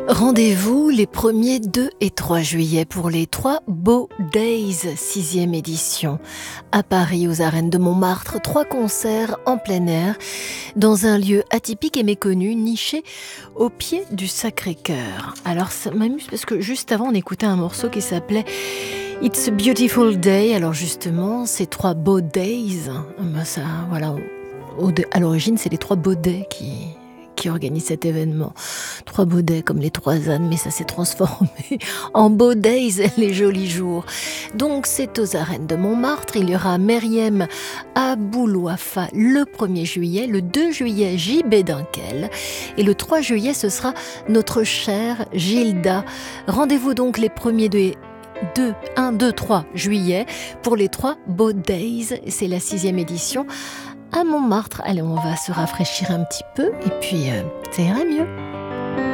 Rendez-vous les 1er, 2 et 3 juillet pour les 3 Beaux Days, 6e édition. À Paris, aux arènes de Montmartre, 3 concerts en plein air, dans un lieu atypique et méconnu, niché au pied du Sacré-Cœur. Alors ça m'amuse parce que juste avant, on écoutait un morceau qui s'appelait It's a Beautiful Day. Alors justement, ces 3 Beaux Days, ça, voilà, à l'origine, c'est les 3 Baudets qui organise cet événement. 3 Baudets comme les 3 ânes, mais ça s'est transformé en Beaux Days, les jolis jours. Donc c'est aux arènes de Montmartre. Il y aura Meriem Aboulouafa le 1er juillet, le 2 juillet JB Dunkel et le 3 juillet ce sera notre chère Gilda. Rendez-vous donc les 1er 2, 3 juillet pour les 3 Beaux Days. C'est la 6e édition à Montmartre. Allez, on va se rafraîchir un petit peu et puis ça ira mieux.